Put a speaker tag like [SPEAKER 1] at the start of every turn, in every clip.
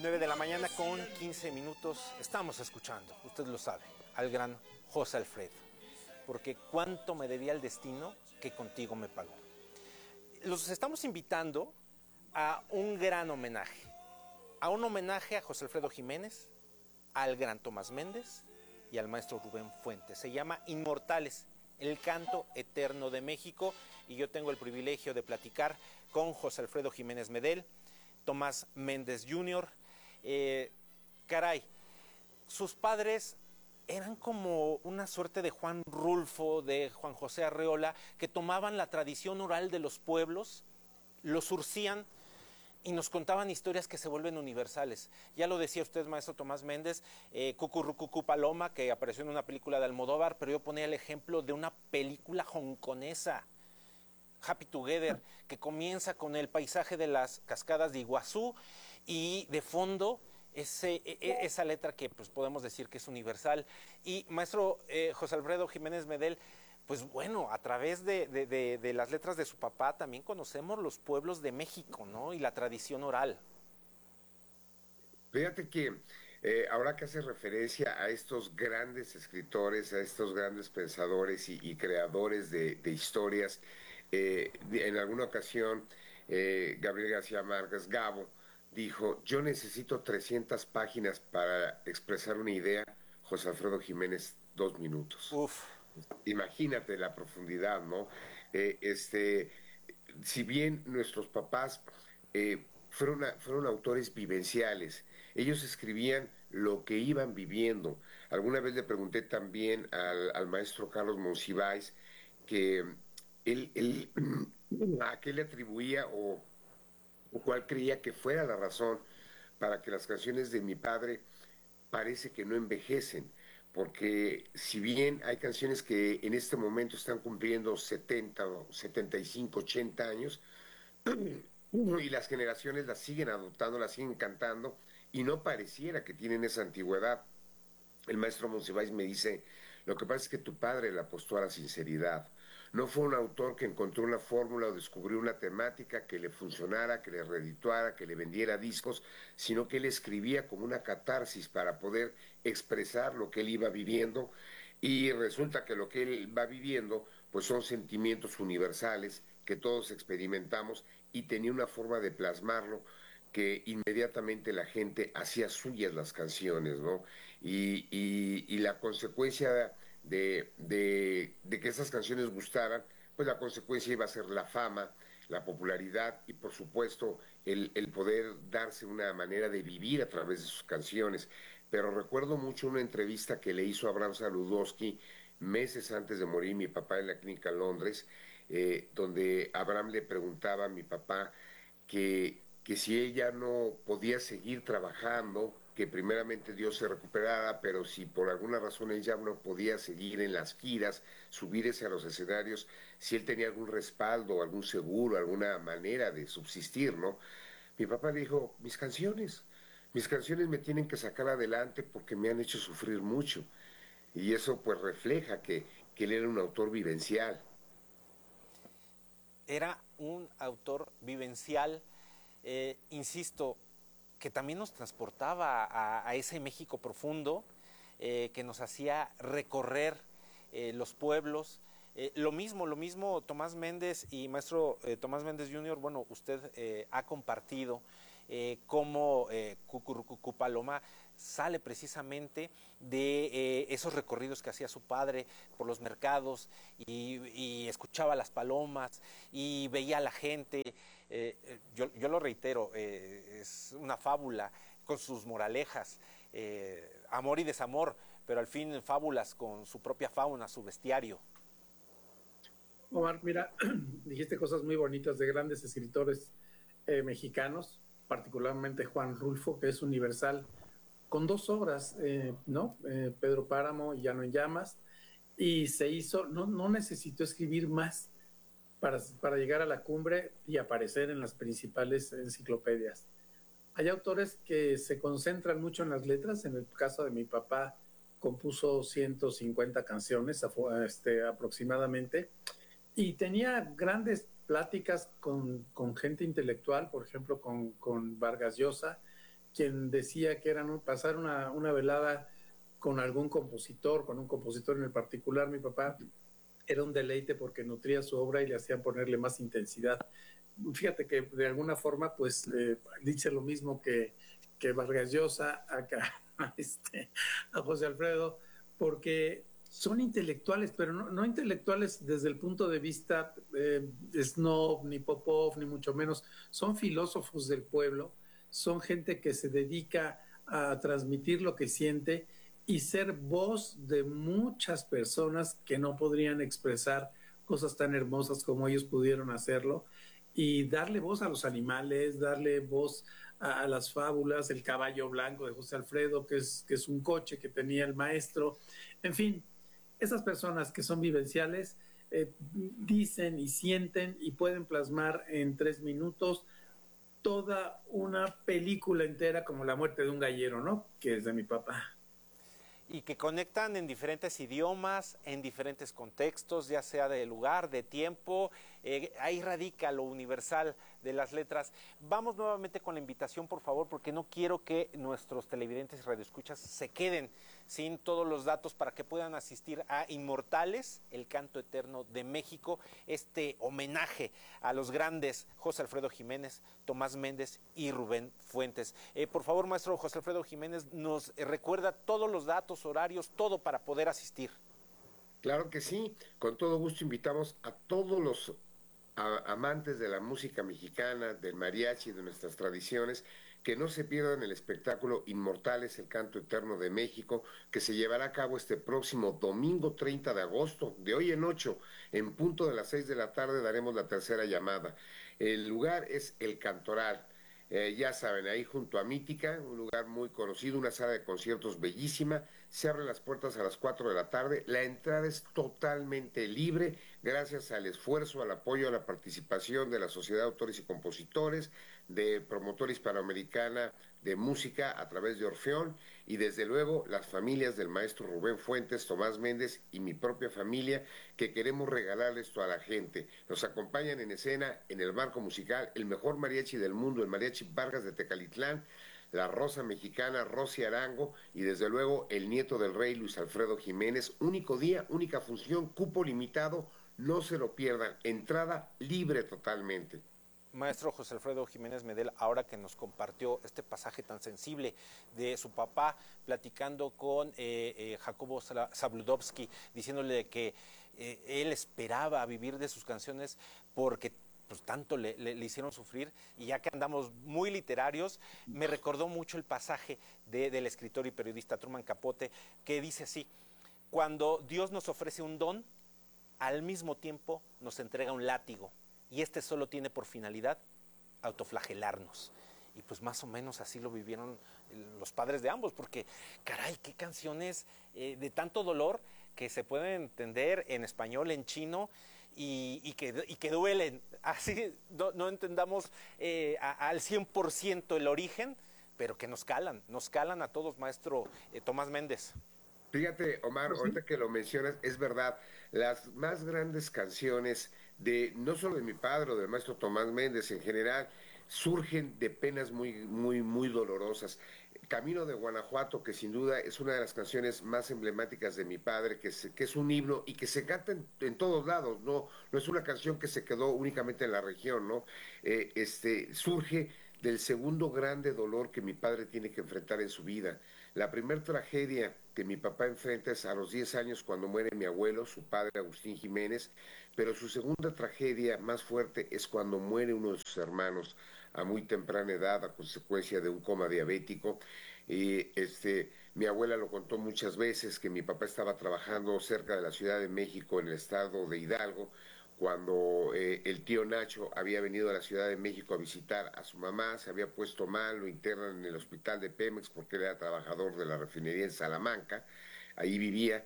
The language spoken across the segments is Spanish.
[SPEAKER 1] 9 de la mañana con 15 minutos. Estamos escuchando, usted lo sabe, al gran José Alfredo. Porque cuánto me debía el destino que contigo me pagó. Los estamos invitando a un gran homenaje. A un homenaje a José Alfredo Jiménez, al gran Tomás Méndez y al maestro Rubén Fuentes. Se llama Inmortales, el canto eterno de México. Y yo tengo el privilegio de platicar con José Alfredo Jiménez Medel, Tomás Méndez Jr. Caray, sus padres eran como una suerte de Juan Rulfo, de Juan José Arreola, que tomaban la tradición oral de los pueblos, lo surcían y nos contaban historias que se vuelven universales. Ya lo decía usted, maestro Tomás Méndez, Cucurrucucú Paloma, que apareció en una película de Almodóvar, pero yo ponía el ejemplo de una película hongkonesa, Happy Together, que comienza con el paisaje de las cascadas de Iguazú y de fondo esa letra que pues podemos decir que es universal. Y maestro José Alfredo Jiménez Medel, pues bueno, a través de las letras de su papá también conocemos los pueblos de México, ¿no? Y la tradición oral.
[SPEAKER 2] Fíjate que ahora que hace referencia a estos grandes escritores, a estos grandes pensadores y creadores de historias, en alguna ocasión Gabriel García Márquez, Gabo, dijo, yo necesito 300 páginas para expresar una idea, José Alfredo Jiménez, 2 minutos.
[SPEAKER 1] Uf.
[SPEAKER 2] Imagínate la profundidad, ¿no? Si bien nuestros papás fueron autores vivenciales, ellos escribían lo que iban viviendo. Alguna vez le pregunté también al maestro Carlos Monsiváis que él a qué le atribuía o cuál creía que fuera la razón para que las canciones de mi padre parece que no envejecen, porque si bien hay canciones que en este momento están cumpliendo 70, 75, 80 años, y las generaciones las siguen adoptando, las siguen cantando, y no pareciera que tienen esa antigüedad. El maestro Monsiváis me dice, lo que pasa es que tu padre le apostó a la sinceridad. No fue un autor que encontró una fórmula o descubrió una temática que le funcionara, que le redituara, que le vendiera discos, sino que él escribía como una catarsis para poder expresar lo que él iba viviendo. Y resulta que lo que él va viviendo, pues son sentimientos universales que todos experimentamos y tenía una forma de plasmarlo que inmediatamente la gente hacía suyas las canciones, ¿no? Y la consecuencia de que esas canciones gustaran, pues la consecuencia iba a ser la fama, la popularidad y por supuesto el poder darse una manera de vivir a través de sus canciones. Pero recuerdo mucho una entrevista que le hizo Abraham Saludowski meses antes de morir mi papá en la clínica en Londres, donde Abraham le preguntaba a mi papá que si ella no podía seguir trabajando, que primeramente Dios se recuperara, pero si por alguna razón ella no podía seguir en las giras, subirse a los escenarios, si él tenía algún respaldo, algún seguro, alguna manera de subsistir, ¿no? Mi papá dijo, mis canciones me tienen que sacar adelante porque me han hecho sufrir mucho. Y eso pues refleja que él era un autor vivencial.
[SPEAKER 1] Era un autor vivencial, insisto, que también nos transportaba a ese México profundo, que nos hacía recorrer los pueblos. Lo mismo Tomás Méndez y maestro Tomás Méndez Jr., bueno, usted ha compartido cómo Cucurrucucú Paloma sale precisamente de esos recorridos que hacía su padre por los mercados y escuchaba las palomas y veía a la gente. Yo lo reitero, es una fábula con sus moralejas, amor y desamor, pero al fin fábulas con su propia fauna, su bestiario.
[SPEAKER 3] Omar, mira, dijiste cosas muy bonitas de grandes escritores mexicanos, particularmente Juan Rulfo, que es universal, con dos obras, ¿no? Pedro Páramo y Llano en Llamas, y se hizo, no necesitó escribir más para llegar a la cumbre y aparecer en las principales enciclopedias. Hay autores que se concentran mucho en las letras. En el caso de mi papá, compuso 150 canciones aproximadamente, y tenía grandes pláticas con gente intelectual, por ejemplo, con Vargas Llosa, quien decía que era pasar una velada con algún compositor, con un compositor en el particular, mi papá, era un deleite porque nutría su obra y le hacía ponerle más intensidad. Fíjate que de alguna forma, pues, dice lo mismo que Vargas Llosa acá, a José Alfredo, porque son intelectuales, pero no intelectuales desde el punto de vista snob, ni Popov, ni mucho menos. Son filósofos del pueblo, son gente que se dedica a transmitir lo que siente y ser voz de muchas personas que no podrían expresar cosas tan hermosas como ellos pudieron hacerlo, y darle voz a los animales, darle voz a las fábulas, el caballo blanco de José Alfredo, que es un coche que tenía el maestro, en fin, esas personas que son vivenciales dicen y sienten y pueden plasmar en 3 minutos toda una película entera, como La muerte de un gallero, ¿no? Que es de mi papá.
[SPEAKER 1] Y que conectan en diferentes idiomas, en diferentes contextos, ya sea de lugar, de tiempo. Ahí radica lo universal de las letras. Vamos nuevamente con la invitación, por favor, porque no quiero que nuestros televidentes y radioescuchas se queden sin todos los datos para que puedan asistir a Inmortales, el canto eterno de México, este homenaje a los grandes José Alfredo Jiménez, Tomás Méndez y Rubén Fuentes. Por favor, maestro José Alfredo Jiménez, nos recuerda todos los datos, horarios, todo para poder asistir.
[SPEAKER 2] Claro que sí, con todo gusto invitamos a todos los amantes de la música mexicana, del mariachi, de nuestras tradiciones, que no se pierdan el espectáculo Inmortales, el canto eterno de México, que se llevará a cabo este próximo domingo 30 de agosto, de hoy en 8, en punto de las 6 de la tarde daremos la tercera llamada. El lugar es El Cantoral. Ya saben, ahí junto a Mítica, un lugar muy conocido, una sala de conciertos bellísima, se abren las puertas a las 4 de la tarde, la entrada es totalmente libre, gracias al esfuerzo, al apoyo, a la participación de la Sociedad de Autores y Compositores, de Promotora Hispanoamericana de Música a través de Orfeón, y desde luego las familias del maestro Rubén Fuentes, Tomás Méndez y mi propia familia, que queremos regalarle esto a la gente. Nos acompañan en escena, en el marco musical, el mejor mariachi del mundo, el mariachi Vargas de Tecalitlán, la Rosa Mexicana, Rosy Arango, y desde luego el nieto del rey, Luis Alfredo Jiménez. Único día, única función, cupo limitado, no se lo pierdan, entrada libre totalmente.
[SPEAKER 1] Maestro José Alfredo Jiménez Medel, ahora que nos compartió este pasaje tan sensible de su papá, platicando con Jacobo Zabludovsky, diciéndole que él esperaba vivir de sus canciones porque pues tanto le hicieron sufrir, y ya que andamos muy literarios, me recordó mucho el pasaje del escritor y periodista Truman Capote, que dice así: cuando Dios nos ofrece un don, al mismo tiempo nos entrega un látigo, y este solo tiene por finalidad autoflagelarnos. Y pues más o menos así lo vivieron los padres de ambos, porque caray, qué canciones de tanto dolor que se pueden entender en español, en chino, y que duelen. Así no entendamos al 100% el origen, pero que nos calan a todos, maestro Tomás Méndez.
[SPEAKER 2] Fíjate, Omar, ahorita que lo mencionas, es verdad, las más grandes canciones de, no solo de mi padre o del maestro Tomás Méndez en general, surgen de penas muy dolorosas. Camino de Guanajuato, que sin duda es una de las canciones más emblemáticas de mi padre, que es un himno y que se canta en todos lados, no es una canción que se quedó únicamente en la región, ¿no? Surge del segundo grande dolor que mi padre tiene que enfrentar en su vida. La primera tragedia que mi papá enfrenta es a los 10 años cuando muere mi abuelo, su padre Agustín Jiménez, pero su segunda tragedia más fuerte es cuando muere uno de sus hermanos a muy temprana edad a consecuencia de un coma diabético. Mi abuela lo contó muchas veces que mi papá estaba trabajando cerca de la Ciudad de México en el estado de Hidalgo cuando el tío Nacho había venido a la Ciudad de México a visitar a su mamá, se había puesto mal, lo internan en el hospital de Pemex porque él era trabajador de la refinería en Salamanca, ahí vivía,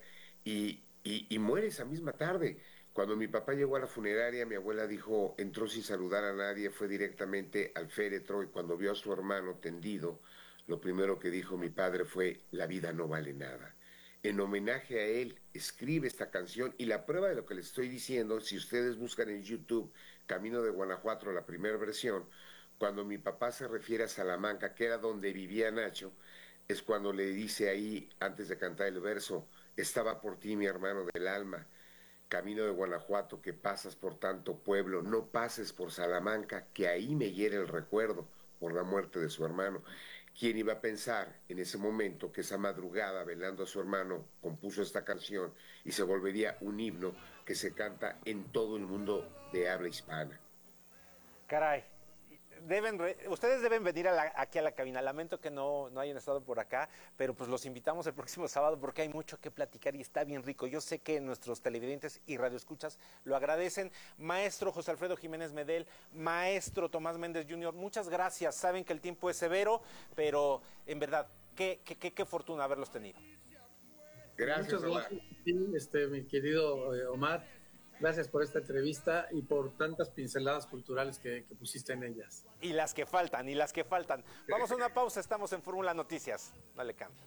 [SPEAKER 2] y muere esa misma tarde. Cuando mi papá llegó a la funeraria, mi abuela dijo, entró sin saludar a nadie, fue directamente al féretro y cuando vio a su hermano tendido, lo primero que dijo mi padre fue, la vida no vale nada. En homenaje a él, escribe esta canción y la prueba de lo que les estoy diciendo, si ustedes buscan en YouTube Camino de Guanajuato, la primera versión, Cuando mi papá se refiere a Salamanca, que era donde vivía Nacho, es cuando le dice ahí, antes de cantar el verso, estaba por ti mi hermano del alma, camino de Guanajuato, que pasas por tanto pueblo, no pases por Salamanca, que ahí me hiere el recuerdo por la muerte de su hermano. ¿Quién iba a pensar en ese momento que esa madrugada, velando a su hermano, compuso esta canción y se volvería un himno que se canta en todo el mundo de habla hispana?
[SPEAKER 1] Caray, ustedes deben venir aquí a la cabina. Lamento que no hayan estado por acá, pero pues los invitamos el próximo sábado porque hay mucho que platicar y está bien rico. Yo sé que nuestros televidentes y radioescuchas lo agradecen. Maestro José Alfredo Jiménez Medel, maestro Tomás Méndez Jr., muchas gracias. Saben que el tiempo es severo, pero en verdad, qué fortuna haberlos tenido.
[SPEAKER 2] Gracias,
[SPEAKER 3] muchas gracias, mi querido Omar. Gracias por esta entrevista y por tantas pinceladas culturales que pusiste en ellas.
[SPEAKER 1] Y las que faltan. Vamos a una pausa, estamos en Fórmula Noticias. Dale cambio.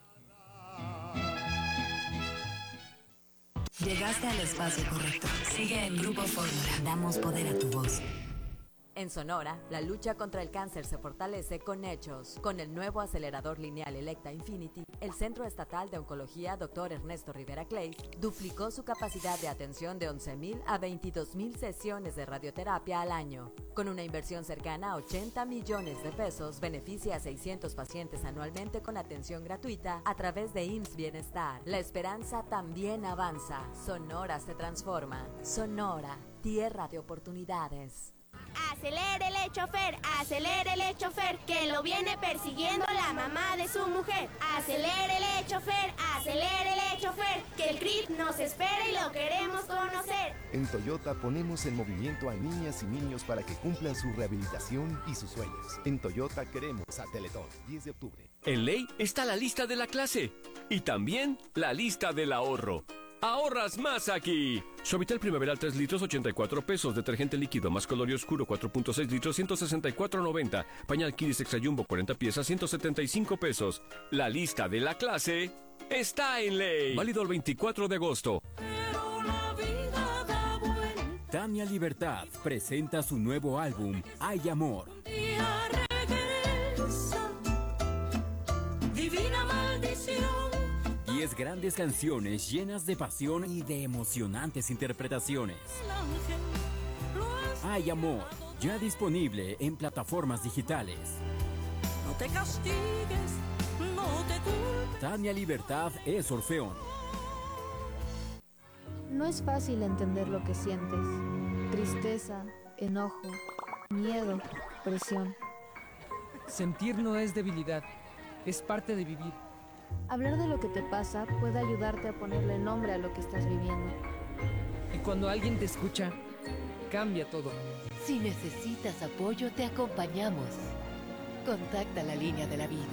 [SPEAKER 4] Llegaste al espacio correcto. Sigue en Grupo Fórmula. Damos poder a tu voz.
[SPEAKER 5] En Sonora, la lucha contra el cáncer se fortalece con hechos. Con el nuevo acelerador lineal Electa Infinity, el Centro Estatal de Oncología Dr. Ernesto Rivera Clay duplicó su capacidad de atención de 11,000 a 22,000 sesiones de radioterapia al año. Con una inversión cercana a 80 millones de pesos, beneficia a 600 pacientes anualmente con atención gratuita a través de IMSS Bienestar. La esperanza también avanza. Sonora se transforma. Sonora, tierra de oportunidades.
[SPEAKER 6] Acelérele chofer, que lo viene persiguiendo la mamá de su mujer. Acelérele chofer, que el CRIT nos espera y lo queremos conocer.
[SPEAKER 7] En Toyota ponemos en movimiento a niñas y niños para que cumplan su rehabilitación y sus sueños. En Toyota queremos a Teletón, 10 de octubre.
[SPEAKER 8] En Ley está la lista de la clase y también la lista del ahorro. ¡Ahorras más aquí! Suavitel Primaveral 3 litros, 84 pesos. Detergente líquido más color y oscuro 4.6 litros, 164.90. Pañal Kiris Extra Jumbo 40 piezas, 175 pesos. La lista de la clase está en Ley. Válido el 24 de agosto.
[SPEAKER 9] Tania Libertad presenta su nuevo álbum, Hay Amor.
[SPEAKER 6] Divina maldición.
[SPEAKER 9] 10 grandes canciones llenas de pasión y de emocionantes interpretaciones. Hay Amor, ya disponible en plataformas digitales.
[SPEAKER 6] No te castigues, no te culpes.
[SPEAKER 9] Tania Libertad es Orfeón.
[SPEAKER 10] No es fácil entender lo que sientes. Tristeza, enojo, miedo, presión.
[SPEAKER 11] Sentir no es debilidad, es parte de vivir.
[SPEAKER 10] Hablar de lo que te pasa puede ayudarte a ponerle nombre a lo que estás viviendo.
[SPEAKER 11] Y cuando alguien te escucha, cambia todo.
[SPEAKER 12] Si necesitas apoyo, te acompañamos. Contacta la línea de la vida.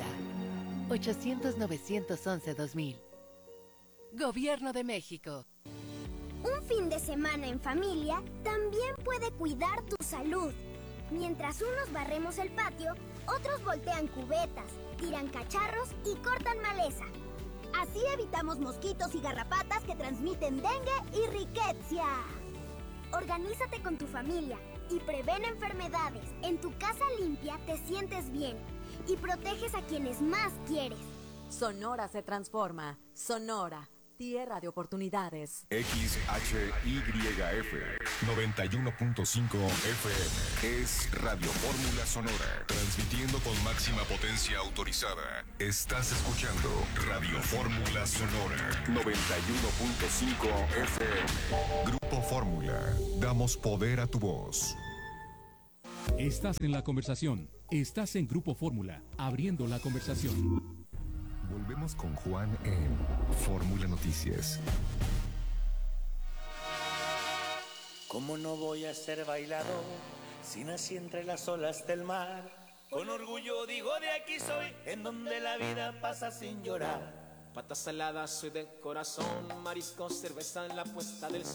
[SPEAKER 12] 800-911-2000. Gobierno de México.
[SPEAKER 6] Un fin de semana en familia también puede cuidar tu salud. Mientras unos barremos el patio, otros voltean cubetas, tiran cacharros y cortan maleza. Así evitamos mosquitos y garrapatas que transmiten dengue y riqueza. Organízate con tu familia y prevén enfermedades. En tu casa limpia te sientes bien y proteges a quienes más quieres.
[SPEAKER 5] Sonora se transforma. Sonora, tierra de oportunidades.
[SPEAKER 13] XHYF 91.5 FM es Radio Fórmula Sonora, transmitiendo con máxima potencia autorizada. Estás escuchando Radio Fórmula Sonora 91.5 FM. Grupo Fórmula, damos poder a tu voz.
[SPEAKER 14] Estás en la conversación. Estás en Grupo Fórmula, abriendo la conversación.
[SPEAKER 13] Volvemos con Juan en Fórmula Noticias.
[SPEAKER 15] ¿Cómo no voy a ser bailador si nací entre las olas del mar? Con orgullo digo de aquí soy, en donde la vida pasa sin llorar.
[SPEAKER 16] Patas saladas soy de corazón, mariscos, cerveza en la puesta del sol.